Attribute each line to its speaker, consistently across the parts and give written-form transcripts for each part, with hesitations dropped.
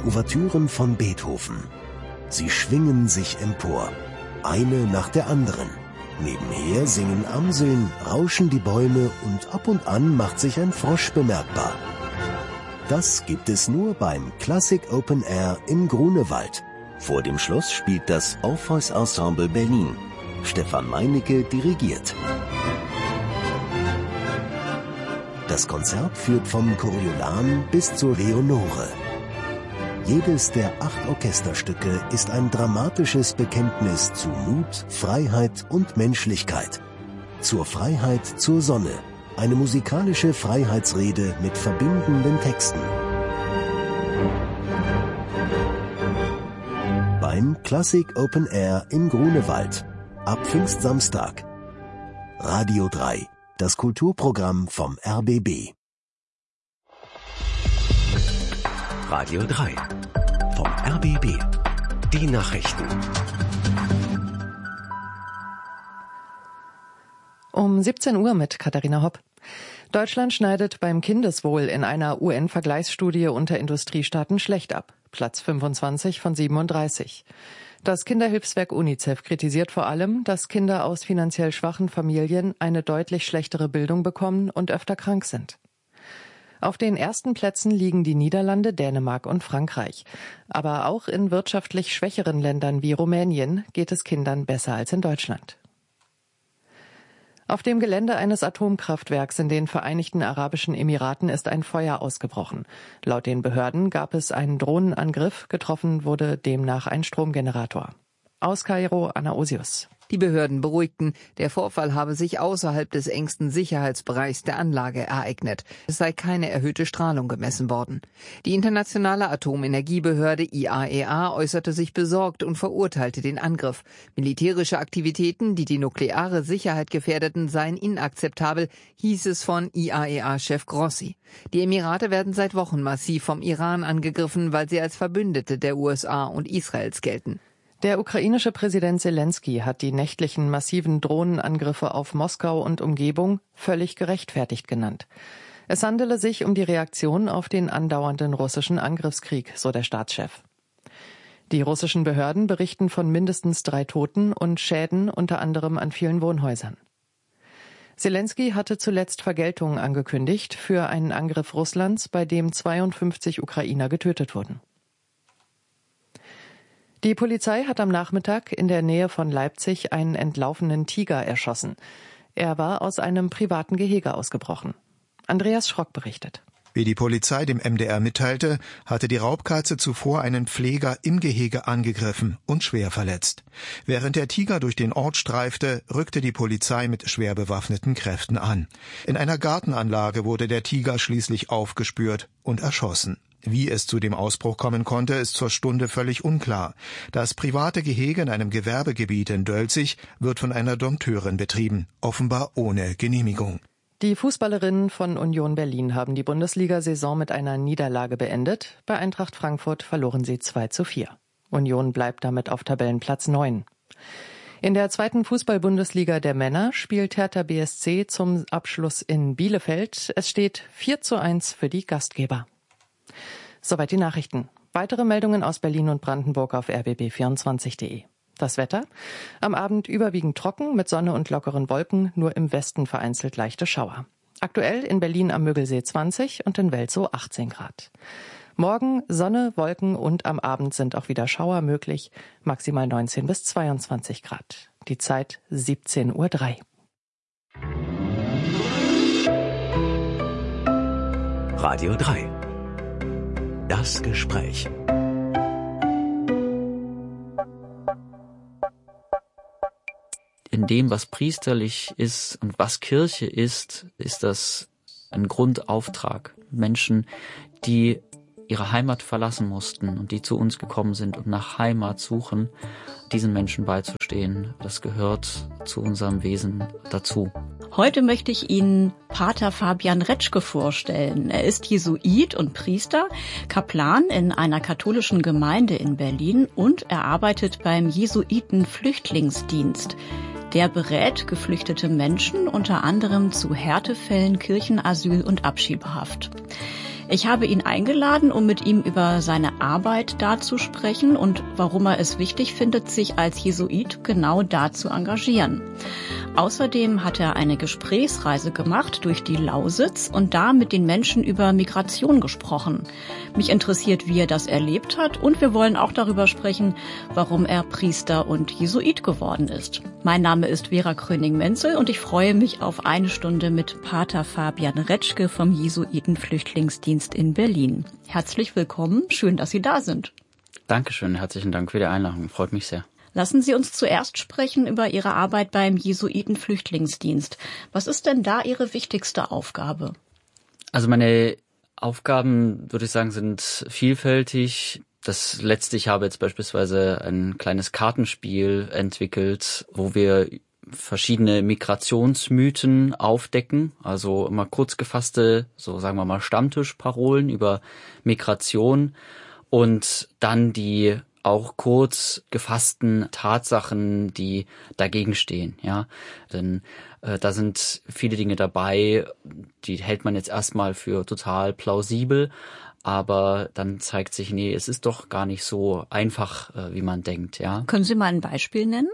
Speaker 1: Ouvertüren von Beethoven. Sie schwingen sich empor, eine nach der anderen. Nebenher singen Amseln, rauschen die Bäume und ab und an macht sich ein Frosch bemerkbar. Das gibt es nur beim Classic Open Air im Grunewald. Vor dem Schloss spielt das Orpheus Ensemble Berlin. Stefan Meinecke dirigiert. Das Konzert führt vom Coriolan bis zur Leonore. Jedes der 8 Orchesterstücke ist ein dramatisches Bekenntnis zu Mut, Freiheit und Menschlichkeit. Zur Freiheit zur Sonne. Eine musikalische Freiheitsrede mit verbindenden Texten. Beim Classic Open Air im Grunewald. Ab Pfingstsamstag. Radio 3. Das Kulturprogramm vom RBB.
Speaker 2: Radio 3 vom RBB. Die Nachrichten.
Speaker 3: Um 17 Uhr mit Katharina Hopp. Deutschland schneidet beim Kindeswohl in einer UN-Vergleichsstudie unter Industriestaaten schlecht ab. Platz 25 von 37. Das Kinderhilfswerk UNICEF kritisiert vor allem, dass Kinder aus finanziell schwachen Familien eine deutlich schlechtere Bildung bekommen und öfter krank sind. Auf den ersten Plätzen liegen die Niederlande, Dänemark und Frankreich. Aber auch in wirtschaftlich schwächeren Ländern wie Rumänien geht es Kindern besser als in Deutschland. Auf dem Gelände eines Atomkraftwerks in den Vereinigten Arabischen Emiraten ist ein Feuer ausgebrochen. Laut den Behörden gab es einen Drohnenangriff, getroffen wurde demnach ein Stromgenerator. Aus Kairo, Anna Osius.
Speaker 4: Die Behörden beruhigten, der Vorfall habe sich außerhalb des engsten Sicherheitsbereichs der Anlage ereignet. Es sei keine erhöhte Strahlung gemessen worden. Die internationale Atomenergiebehörde IAEA äußerte sich besorgt und verurteilte den Angriff. Militärische Aktivitäten, die die nukleare Sicherheit gefährdeten, seien inakzeptabel, hieß es von IAEA-Chef Grossi. Die Emirate werden seit Wochen massiv vom Iran angegriffen, weil sie als Verbündete der USA und Israels gelten.
Speaker 3: Der ukrainische Präsident Selenskyj hat die nächtlichen massiven Drohnenangriffe auf Moskau und Umgebung völlig gerechtfertigt genannt. Es handele sich um die Reaktion auf den andauernden russischen Angriffskrieg, so der Staatschef. Die russischen Behörden berichten von mindestens 3 Toten und Schäden unter anderem an vielen Wohnhäusern. Selenskyj hatte zuletzt Vergeltung angekündigt für einen Angriff Russlands, bei dem 52 Ukrainer getötet wurden. Die Polizei hat am Nachmittag in der Nähe von Leipzig einen entlaufenen Tiger erschossen. Er war aus einem privaten Gehege ausgebrochen. Andreas Schrock berichtet.
Speaker 5: Wie die Polizei dem MDR mitteilte, hatte die Raubkatze zuvor einen Pfleger im Gehege angegriffen und schwer verletzt. Während der Tiger durch den Ort streifte, rückte die Polizei mit schwer bewaffneten Kräften an. In einer Gartenanlage wurde der Tiger schließlich aufgespürt und erschossen. Wie es zu dem Ausbruch kommen konnte, ist zur Stunde völlig unklar. Das private Gehege in einem Gewerbegebiet in Dölzig wird von einer Dompteurin betrieben, offenbar ohne Genehmigung.
Speaker 3: Die Fußballerinnen von Union Berlin haben die Bundesliga-Saison mit einer Niederlage beendet. Bei Eintracht Frankfurt verloren sie 2:4. Union bleibt damit auf Tabellenplatz 9. In der 2. Fußball-Bundesliga der Männer spielt Hertha BSC zum Abschluss in Bielefeld. Es steht 4:1 für die Gastgeber. Soweit die Nachrichten. Weitere Meldungen aus Berlin und Brandenburg auf rbb24.de. Das Wetter? Am Abend überwiegend trocken mit Sonne und lockeren Wolken, nur im Westen vereinzelt leichte Schauer. Aktuell in Berlin am Müggelsee 20 und in Welzow 18 Grad. Morgen Sonne, Wolken und am Abend sind auch wieder Schauer möglich, maximal 19 bis 22 Grad. Die Zeit 17:03 Uhr.
Speaker 2: Radio 3. Das Gespräch.
Speaker 6: In dem, was priesterlich ist und was Kirche ist das ein Grundauftrag. Menschen, die ihre Heimat verlassen mussten und die zu uns gekommen sind und nach Heimat suchen, diesen Menschen beizustehen, das gehört zu unserem Wesen dazu.
Speaker 7: Heute möchte ich Ihnen Pater Fabian Retschke vorstellen. Er ist Jesuit und Priester, Kaplan in einer katholischen Gemeinde in Berlin und er arbeitet beim Jesuiten-Flüchtlingsdienst. Der berät geflüchtete Menschen unter anderem zu Härtefällen, Kirchenasyl und Abschiebehaft. Ich habe ihn eingeladen, um mit ihm über seine Arbeit da zu sprechen und warum er es wichtig findet, sich als Jesuit genau da zu engagieren. Außerdem hat er eine Gesprächsreise gemacht durch die Lausitz und da mit den Menschen über Migration gesprochen. Mich interessiert, wie er das erlebt hat und wir wollen auch darüber sprechen, warum er Priester und Jesuit geworden ist. Mein Name ist Vera Kröning-Menzel und ich freue mich auf eine Stunde mit Pater Fabian Retschke vom Jesuitenflüchtlingsdienst in Berlin. Herzlich willkommen, schön, dass Sie da sind.
Speaker 6: Dankeschön, herzlichen Dank für die Einladung, freut mich sehr.
Speaker 7: Lassen Sie uns zuerst sprechen über Ihre Arbeit beim Jesuitenflüchtlingsdienst. Was ist denn da Ihre wichtigste Aufgabe?
Speaker 6: Also meine Aufgaben, würde ich sagen, sind vielfältig. Das letzte, ich habe jetzt beispielsweise ein kleines Kartenspiel entwickelt, wo wir verschiedene Migrationsmythen aufdecken, also immer kurz gefasste, so sagen wir mal Stammtischparolen über Migration und dann die auch kurz gefassten Tatsachen, die dagegen stehen, ja. Denn da sind viele Dinge dabei, die hält man jetzt erstmal für total plausibel, aber dann zeigt sich, nee, es ist doch gar nicht so einfach, wie man denkt, ja.
Speaker 7: Können Sie mal ein Beispiel nennen?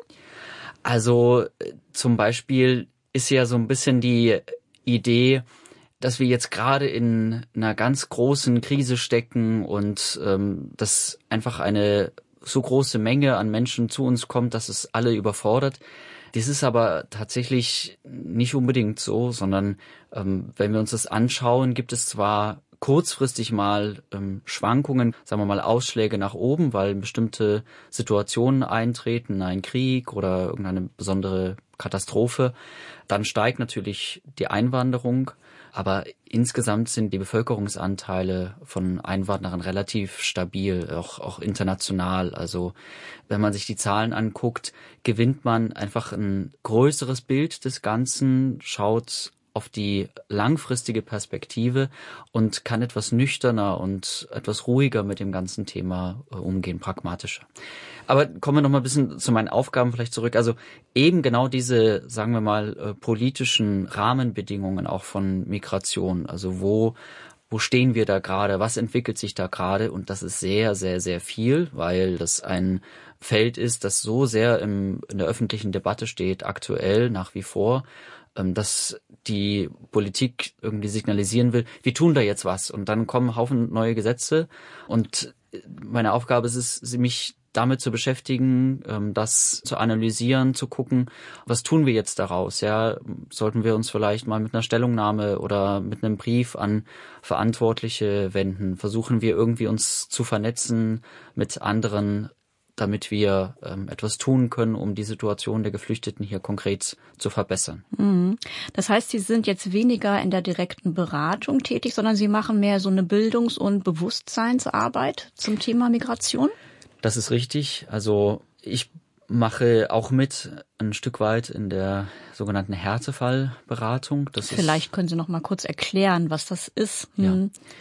Speaker 6: Also zum Beispiel ist ja so ein bisschen die Idee, dass wir jetzt gerade in einer ganz großen Krise stecken und dass einfach eine so große Menge an Menschen zu uns kommt, dass es alle überfordert. Das ist aber tatsächlich nicht unbedingt so, sondern wenn wir uns das anschauen, gibt es zwar kurzfristig mal Schwankungen, sagen wir mal Ausschläge nach oben, weil bestimmte Situationen eintreten, ein Krieg oder irgendeine besondere Katastrophe, dann steigt natürlich die Einwanderung. Aber insgesamt sind die Bevölkerungsanteile von Einwanderern relativ stabil, auch international. Also wenn man sich die Zahlen anguckt, gewinnt man einfach ein größeres Bild des Ganzen, schaut auf die langfristige Perspektive und kann etwas nüchterner und etwas ruhiger mit dem ganzen Thema umgehen, pragmatischer. Aber kommen wir noch mal ein bisschen zu meinen Aufgaben vielleicht zurück. Also eben genau diese, sagen wir mal, politischen Rahmenbedingungen auch von Migration. Also wo stehen wir da gerade? Was entwickelt sich da gerade? Und das ist sehr, sehr, sehr viel, weil das ein Feld ist, das so sehr in der öffentlichen Debatte steht, aktuell nach wie vor, dass die Politik irgendwie signalisieren will, wir tun da jetzt was. Und dann kommen ein Haufen neue Gesetze. Und meine Aufgabe ist es, mich damit zu beschäftigen, das zu analysieren, zu gucken, was tun wir jetzt daraus? Ja, sollten wir uns vielleicht mal mit einer Stellungnahme oder mit einem Brief an Verantwortliche wenden? Versuchen wir irgendwie uns zu vernetzen mit anderen, damit wir etwas tun können, um die Situation der Geflüchteten hier konkret zu verbessern.
Speaker 7: Das heißt, Sie sind jetzt weniger in der direkten Beratung tätig, sondern Sie machen mehr so eine Bildungs- und Bewusstseinsarbeit zum Thema Migration?
Speaker 6: Das ist richtig. Also ich mache auch mit ein Stück weit in der sogenannten Härtefallberatung.
Speaker 7: Vielleicht können Sie noch mal kurz erklären, was das ist.
Speaker 6: Ja.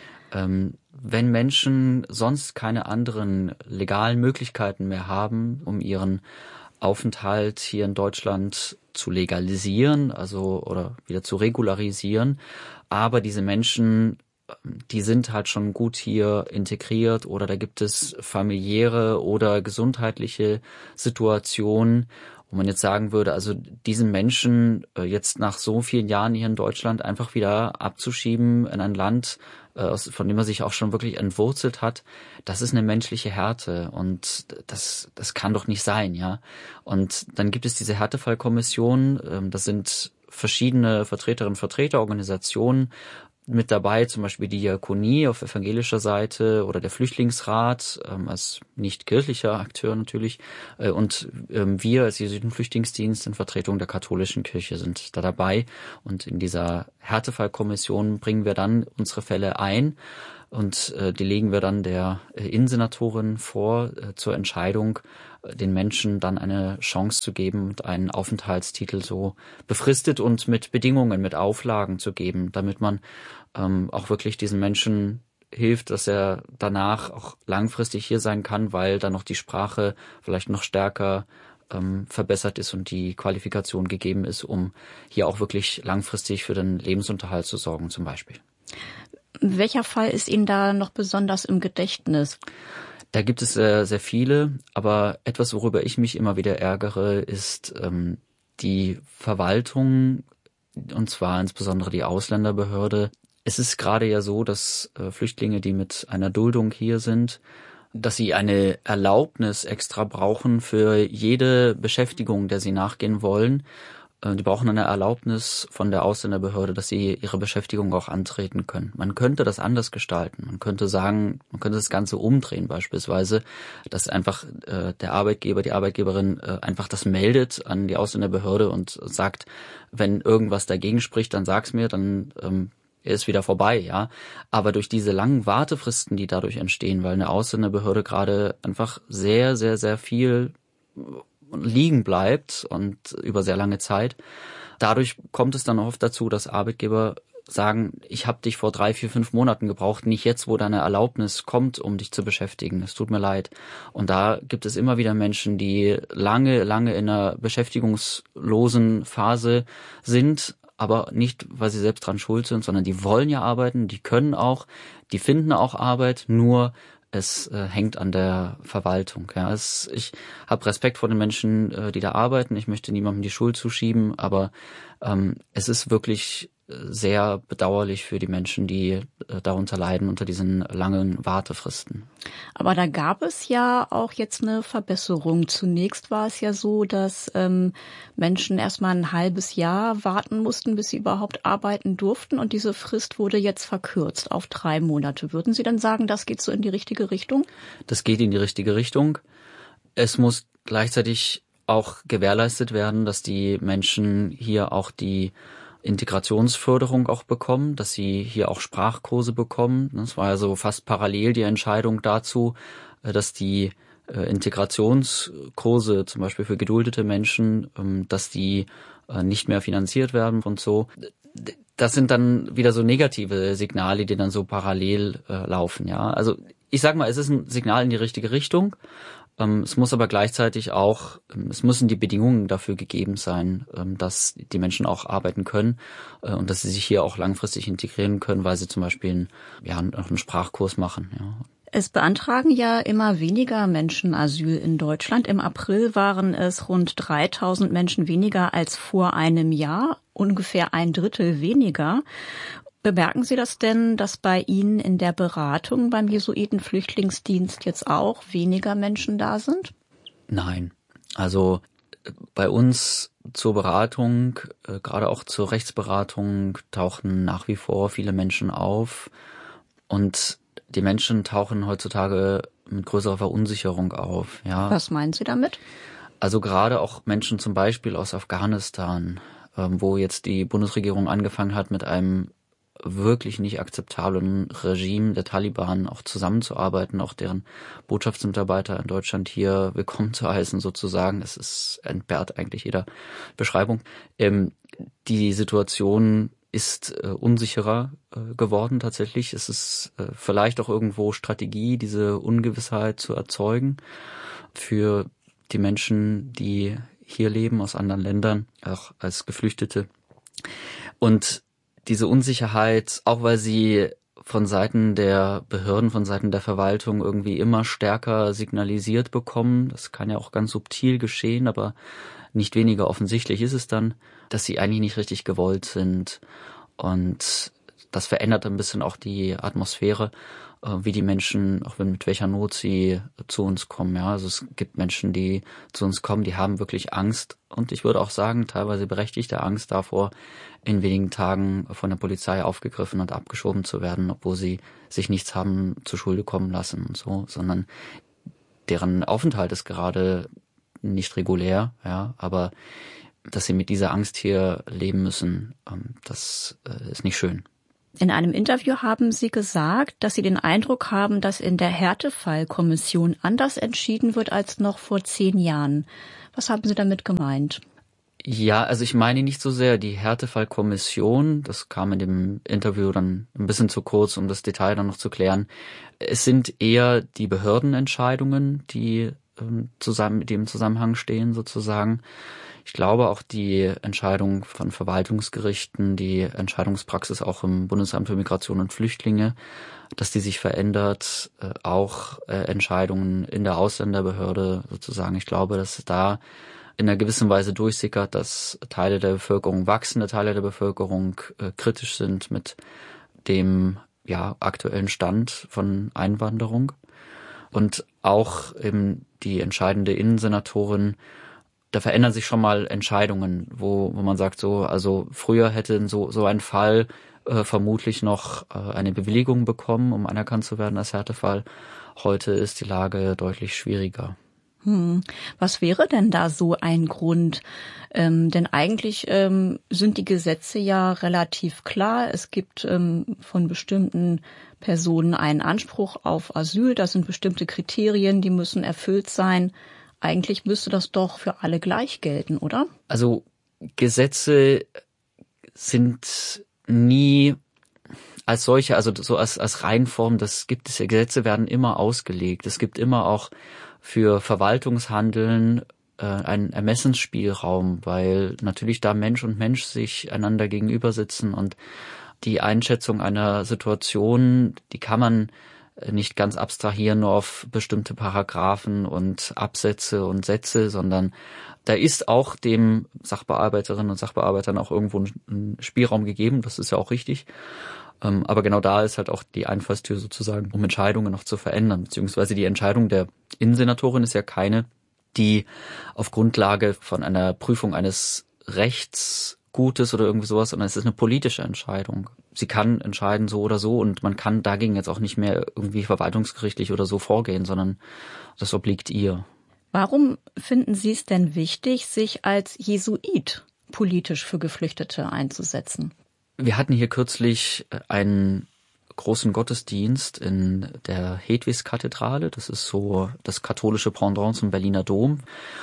Speaker 6: Wenn Menschen sonst keine anderen legalen Möglichkeiten mehr haben, um ihren Aufenthalt hier in Deutschland zu legalisieren, also oder wieder zu regularisieren, aber diese Menschen, die sind halt schon gut hier integriert oder da gibt es familiäre oder gesundheitliche Situationen, wo man jetzt sagen würde, also diesen Menschen jetzt nach so vielen Jahren hier in Deutschland einfach wieder abzuschieben in ein Land, von dem er sich auch schon wirklich entwurzelt hat, das ist eine menschliche Härte und das kann doch nicht sein, ja. Und dann gibt es diese Härtefallkommission, das sind verschiedene Vertreterinnen und Vertreter, Organisationen mit dabei, zum Beispiel die Diakonie auf evangelischer Seite oder der Flüchtlingsrat als nicht kirchlicher Akteur natürlich und wir als Jesuitenflüchtlingsdienst in Vertretung der katholischen Kirche sind da dabei und in dieser Härtefallkommission bringen wir dann unsere Fälle ein und die legen wir dann der Innensenatorin vor zur Entscheidung, den Menschen dann eine Chance zu geben und einen Aufenthaltstitel so befristet und mit Bedingungen, mit Auflagen zu geben, damit man auch wirklich diesen Menschen hilft, dass er danach auch langfristig hier sein kann, weil dann noch die Sprache vielleicht noch stärker verbessert ist und die Qualifikation gegeben ist, um hier auch wirklich langfristig für den Lebensunterhalt zu sorgen zum Beispiel.
Speaker 7: Welcher Fall ist Ihnen da noch besonders im Gedächtnis?
Speaker 6: Da gibt es sehr viele, aber etwas, worüber ich mich immer wieder ärgere, ist die Verwaltung, und zwar insbesondere die Ausländerbehörde. Es ist gerade ja so, dass Flüchtlinge, die mit einer Duldung hier sind, dass sie eine Erlaubnis extra brauchen für jede Beschäftigung, der sie nachgehen wollen. Die brauchen eine Erlaubnis von der Ausländerbehörde, dass sie ihre Beschäftigung auch antreten können. Man könnte das anders gestalten. Man könnte sagen, man könnte das Ganze umdrehen beispielsweise, dass einfach der Arbeitgeber, die Arbeitgeberin einfach das meldet an die Ausländerbehörde und sagt, wenn irgendwas dagegen spricht, dann sag's mir, dann ist wieder vorbei, ja. Aber durch diese langen Wartefristen, die dadurch entstehen, weil eine Ausländerbehörde gerade einfach sehr, sehr, sehr viel liegen bleibt und über sehr lange Zeit. Dadurch kommt es dann oft dazu, dass Arbeitgeber sagen, ich habe dich vor 3, 4, 5 Monaten gebraucht, nicht jetzt, wo deine Erlaubnis kommt, um dich zu beschäftigen. Es tut mir leid. Und da gibt es immer wieder Menschen, die lange, lange in einer beschäftigungslosen Phase sind, aber nicht, weil sie selbst dran schuld sind, sondern die wollen ja arbeiten, die können auch, die finden auch Arbeit, nur es hängt an der Verwaltung. Ja, ich habe Respekt vor den Menschen, die da arbeiten. Ich möchte niemandem die Schuld zuschieben, aber es ist wirklich sehr bedauerlich für die Menschen, die darunter leiden, unter diesen langen Wartefristen.
Speaker 7: Aber da gab es ja auch jetzt eine Verbesserung. Zunächst war es ja so, dass Menschen erstmal ein halbes Jahr warten mussten, bis sie überhaupt arbeiten durften. Und diese Frist wurde jetzt verkürzt auf 3 Monate. Würden Sie dann sagen, das geht so in die richtige Richtung? Das geht in die richtige Richtung.
Speaker 6: Es muss gleichzeitig auch gewährleistet werden, dass die Menschen hier auch die Integrationsförderung auch bekommen, dass sie hier auch Sprachkurse bekommen. Das war ja so fast parallel die Entscheidung dazu, dass die Integrationskurse zum Beispiel für geduldete Menschen, dass die nicht mehr finanziert werden und so. Das sind dann wieder so negative Signale, die dann so parallel laufen. Ja, also ich sag mal, es ist ein Signal in die richtige Richtung. Es muss aber gleichzeitig auch, es müssen die Bedingungen dafür gegeben sein, dass die Menschen auch arbeiten können und dass sie sich hier auch langfristig integrieren können, weil sie zum Beispiel noch einen Sprachkurs machen. Ja.
Speaker 7: Es beantragen ja immer weniger Menschen Asyl in Deutschland. Im April waren es rund 3.000 Menschen weniger als vor einem Jahr, ungefähr 1/3 weniger. Bemerken Sie das denn, dass bei Ihnen in der Beratung beim Jesuitenflüchtlingsdienst jetzt auch weniger Menschen da sind?
Speaker 6: Nein. Also bei uns zur Beratung, gerade auch zur Rechtsberatung, tauchen nach wie vor viele Menschen auf. Und die Menschen tauchen heutzutage mit größerer Verunsicherung auf. Ja.
Speaker 7: Was meinen Sie damit?
Speaker 6: Also gerade auch Menschen zum Beispiel aus Afghanistan, wo jetzt die Bundesregierung angefangen hat, mit einem wirklich nicht akzeptablen Regime der Taliban auch zusammenzuarbeiten, auch deren Botschaftsmitarbeiter in Deutschland hier willkommen zu heißen sozusagen. Es entbehrt eigentlich jeder Beschreibung. Die Situation ist unsicherer geworden tatsächlich. Es ist vielleicht auch irgendwo Strategie, diese Ungewissheit zu erzeugen für die Menschen, die hier leben, aus anderen Ländern, auch als Geflüchtete. Und diese Unsicherheit, auch weil sie von Seiten der Behörden, von Seiten der Verwaltung irgendwie immer stärker signalisiert bekommen, das kann ja auch ganz subtil geschehen, aber nicht weniger offensichtlich ist es dann, dass sie eigentlich nicht richtig gewollt sind. Und das verändert ein bisschen auch die Atmosphäre, wie die Menschen, auch mit welcher Not sie zu uns kommen. Ja, also es gibt Menschen, die zu uns kommen, die haben wirklich Angst. Und ich würde auch sagen, teilweise berechtigte Angst davor, in wenigen Tagen von der Polizei aufgegriffen und abgeschoben zu werden, obwohl sie sich nichts haben zu Schulde kommen lassen und so, sondern deren Aufenthalt ist gerade nicht regulär, ja, aber dass sie mit dieser Angst hier leben müssen, das ist nicht schön.
Speaker 7: In einem Interview haben Sie gesagt, dass Sie den Eindruck haben, dass in der Härtefallkommission anders entschieden wird als noch vor 10 Jahren. Was haben Sie damit gemeint?
Speaker 6: Ja, also ich meine nicht so sehr die Härtefallkommission, das kam in dem Interview dann ein bisschen zu kurz, um das Detail dann noch zu klären. Es sind eher die Behördenentscheidungen, die im Zusammenhang stehen sozusagen. Ich glaube auch die Entscheidung von Verwaltungsgerichten, die Entscheidungspraxis auch im Bundesamt für Migration und Flüchtlinge, dass die sich verändert, auch Entscheidungen in der Ausländerbehörde sozusagen. Ich glaube, dass da in einer gewissen Weise durchsickert, dass Teile der Bevölkerung, wachsende Teile der Bevölkerung kritisch sind mit dem aktuellen Stand von Einwanderung. Und auch eben die entscheidende Innensenatorin, da verändern sich schon mal Entscheidungen, wo man sagt also früher hätte so ein Fall vermutlich noch eine Bewilligung bekommen, um anerkannt zu werden als Härtefall. Heute ist die Lage deutlich schwieriger.
Speaker 7: Was wäre denn da so ein Grund? Denn eigentlich sind die Gesetze ja relativ klar. Es gibt von bestimmten Personen einen Anspruch auf Asyl. Das sind bestimmte Kriterien, die müssen erfüllt sein. Eigentlich müsste das doch für alle gleich gelten, oder?
Speaker 6: Also Gesetze sind nie als solche, also so als Reinform, das gibt es ja. Gesetze werden immer ausgelegt. Es gibt immer auch für Verwaltungshandeln einen Ermessensspielraum, weil natürlich da Mensch und Mensch sich einander gegenüber sitzen und die Einschätzung einer Situation, die kann man nicht ganz abstrahieren nur auf bestimmte Paragraphen und Absätze und Sätze, sondern da ist auch dem Sachbearbeiterinnen und Sachbearbeitern auch irgendwo ein Spielraum gegeben, das ist ja auch richtig. Aber genau da ist halt auch die Einfallstür sozusagen, um Entscheidungen noch zu verändern, beziehungsweise die Entscheidung der Innensenatorin ist ja keine, die auf Grundlage von einer Prüfung eines Rechtsgutes oder irgendwie sowas, sondern es ist eine politische Entscheidung. Sie kann entscheiden so oder so und man kann dagegen jetzt auch nicht mehr irgendwie verwaltungsgerichtlich oder so vorgehen, sondern das obliegt ihr.
Speaker 7: Warum finden Sie es denn wichtig, sich als Jesuit politisch für Geflüchtete einzusetzen?
Speaker 6: Wir hatten hier kürzlich einen großen Gottesdienst in der Hedwigskathedrale. Das ist so das katholische Pendant zum Berliner Dom.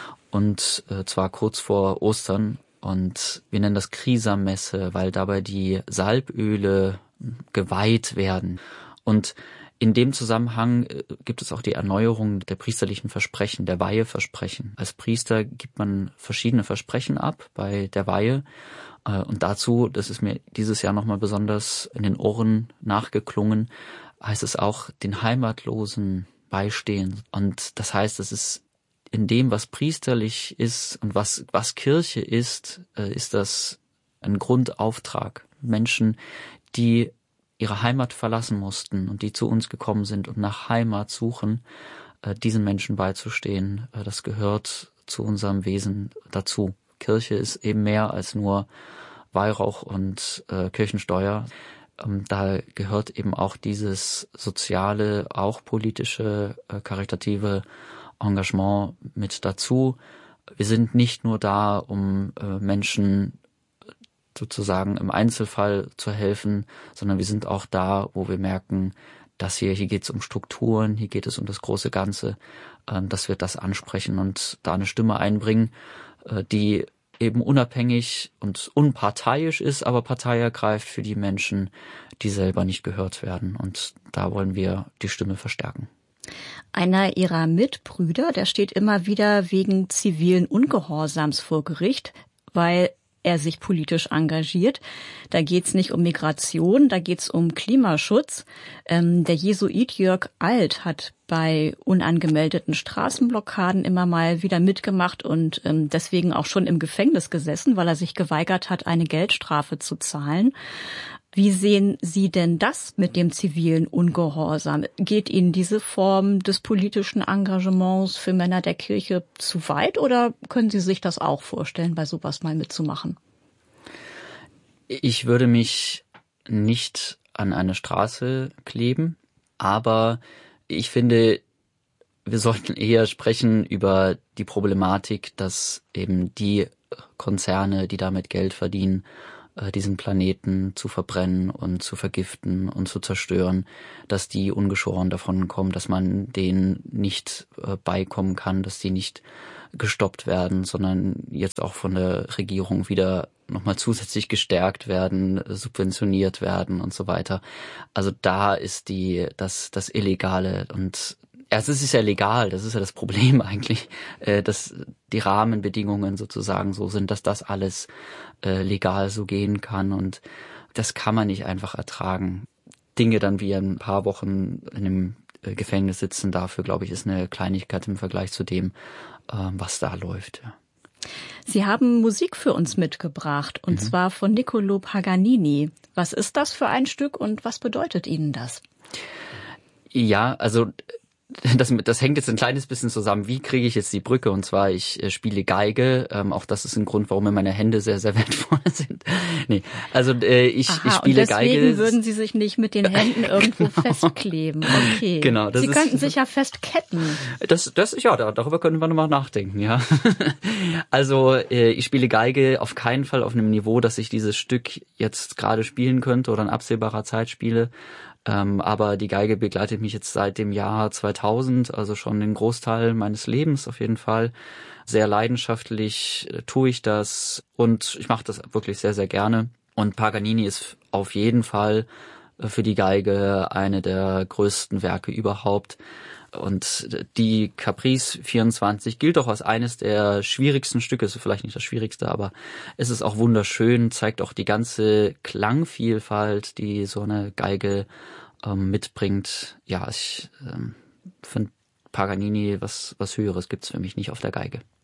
Speaker 6: Und zwar kurz vor Ostern. Und wir nennen das Krisammesse, weil dabei die Salböle geweiht werden. Und in dem Zusammenhang gibt es auch die Erneuerung der priesterlichen Versprechen, der Weiheversprechen. Als Priester gibt man verschiedene Versprechen ab bei der Weihe. Und dazu, das ist mir dieses Jahr nochmal besonders in den Ohren nachgeklungen, heißt es auch, den Heimatlosen beistehen. Und das heißt, es ist in dem, was priesterlich ist und was Kirche ist das ein Grundauftrag. Menschen, die ihre Heimat verlassen mussten und die zu uns gekommen sind und nach Heimat suchen, diesen Menschen beizustehen, das gehört zu unserem Wesen dazu. Kirche ist eben mehr als nur Weihrauch und Kirchensteuer. Da gehört eben auch dieses soziale, auch politische, karitative Engagement mit dazu. Wir sind nicht nur da, um Menschen sozusagen im Einzelfall zu helfen, sondern wir sind auch da, wo wir merken, dass hier geht es um Strukturen, hier geht es um das große Ganze, dass wir das ansprechen und da eine Stimme einbringen, die eben unabhängig und unparteiisch ist, aber Partei ergreift für die Menschen, die selber nicht gehört werden. Und da wollen wir die Stimme verstärken.
Speaker 7: Einer ihrer Mitbrüder, der steht immer wieder wegen zivilen Ungehorsams vor Gericht, weil er sich politisch engagiert. Da geht's nicht um Migration, da geht's um Klimaschutz. Der Jesuit Jörg Alt hat bei unangemeldeten Straßenblockaden immer mal wieder mitgemacht und deswegen auch schon im Gefängnis gesessen, weil er sich geweigert hat, eine Geldstrafe zu zahlen. Wie sehen Sie denn das mit dem zivilen Ungehorsam? Geht Ihnen diese Form des politischen Engagements für Männer der Kirche zu weit oder können Sie sich das auch vorstellen, bei sowas mal mitzumachen?
Speaker 6: Ich würde mich nicht an eine Straße kleben, aber ich finde, wir sollten eher sprechen über die Problematik, dass eben die Konzerne, die damit Geld verdienen, diesen Planeten zu verbrennen und zu vergiften und zu zerstören, dass die ungeschoren davon kommen, dass man denen nicht beikommen kann, dass die nicht gestoppt werden, sondern jetzt auch von der Regierung wieder nochmal zusätzlich gestärkt werden, subventioniert werden und so weiter. Also da ist das Illegale und Es ist ja legal, das ist ja das Problem eigentlich, dass die Rahmenbedingungen sozusagen so sind, dass das alles legal so gehen kann und das kann man nicht einfach ertragen. Dinge dann wie ein paar Wochen in einem Gefängnis sitzen, dafür glaube ich ist eine Kleinigkeit im Vergleich zu dem, was da läuft. Ja.
Speaker 7: Sie haben Musik für uns mitgebracht und zwar von Niccolò Paganini. Was ist das für ein Stück und was bedeutet Ihnen das?
Speaker 6: Ja, also das hängt jetzt ein kleines bisschen zusammen. Wie kriege ich jetzt die Brücke? Und zwar, ich spiele Geige. Auch das ist ein Grund, warum mir meine Hände sehr, sehr wertvoll sind. Nee, also ich spiele Geige.
Speaker 7: Deswegen würden Sie sich nicht mit den Händen irgendwo festkleben. Okay.
Speaker 6: Genau.
Speaker 7: Sie könnten sich ja festketten.
Speaker 6: Darüber können wir nochmal nachdenken, ja. Also ich spiele Geige auf keinen Fall auf einem Niveau, dass ich dieses Stück jetzt gerade spielen könnte oder in absehbarer Zeit spiele. Aber die Geige begleitet mich jetzt seit dem Jahr 2000, also schon den Großteil meines Lebens auf jeden Fall. Sehr leidenschaftlich tue ich das und ich mache das wirklich sehr, sehr gerne. Und Paganini ist auf jeden Fall für die Geige eine der größten Werke überhaupt. Und die Caprice 24 gilt auch als eines der schwierigsten Stücke, ist vielleicht nicht das schwierigste, aber es ist auch wunderschön, zeigt auch die ganze Klangvielfalt, die so eine Geige mitbringt. Ja, ich finde Paganini, was Höheres gibt's für mich nicht auf der Geige.